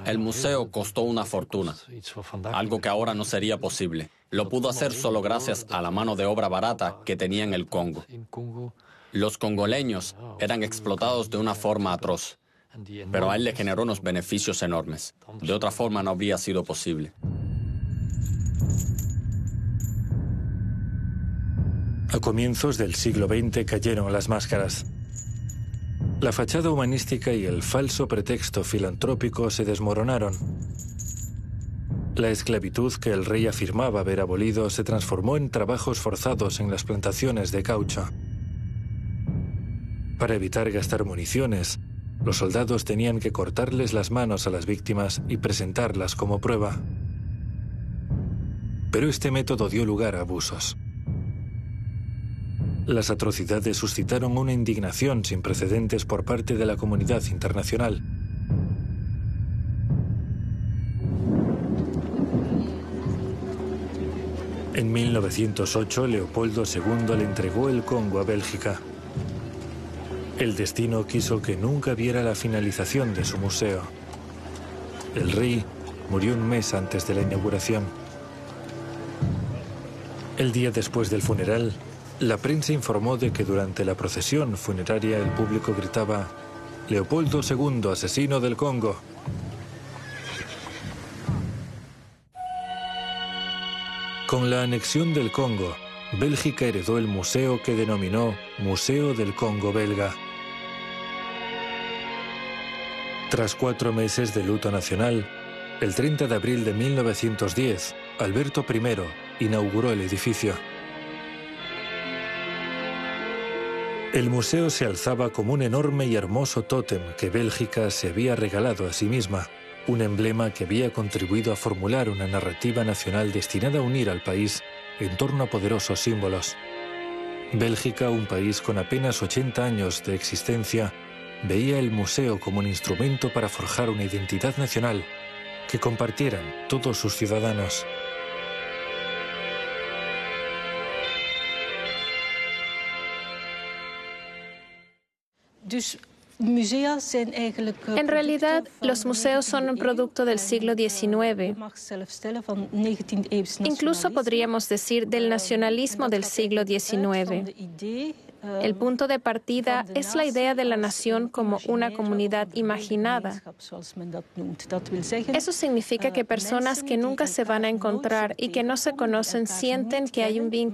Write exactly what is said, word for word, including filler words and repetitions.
El museo costó una fortuna, algo que ahora no sería posible. Lo pudo hacer solo gracias a la mano de obra barata que tenía en el Congo. Los congoleños eran explotados de una forma atroz, pero a él le generó unos beneficios enormes. De otra forma no habría sido posible. A comienzos del siglo veinte cayeron las máscaras. La fachada humanística y el falso pretexto filantrópico se desmoronaron. La esclavitud que el rey afirmaba haber abolido se transformó en trabajos forzados en las plantaciones de caucho. Para evitar gastar municiones, los soldados tenían que cortarles las manos a las víctimas y presentarlas como prueba. Pero este método dio lugar a abusos. Las atrocidades suscitaron una indignación sin precedentes por parte de la comunidad internacional. En mil novecientos ocho, Leopoldo segundo le entregó el Congo a Bélgica. El destino quiso que nunca viera la finalización de su museo. El rey murió un mes antes de la inauguración. El día después del funeral, la prensa informó de que durante la procesión funeraria el público gritaba «Leopoldo segundo, asesino del Congo». Con la anexión del Congo, Bélgica heredó el museo que denominó Museo del Congo Belga. Tras cuatro meses de luto nacional, el treinta de abril de mil novecientos diez, Alberto primero inauguró el edificio. El museo se alzaba como un enorme y hermoso tótem que Bélgica se había regalado a sí misma, un emblema que había contribuido a formular una narrativa nacional destinada a unir al país en torno a poderosos símbolos. Bélgica, un país con apenas ochenta años de existencia, veía el museo como un instrumento para forjar una identidad nacional que compartieran todos sus ciudadanos. En realidad, los museos son un producto del siglo diecinueve. Incluso podríamos decir del nacionalismo del siglo diecinueve. El punto de partida es la idea de la nación como una comunidad imaginada. Eso significa que personas que nunca se van a encontrar y que no se conocen sienten que hay un vínculo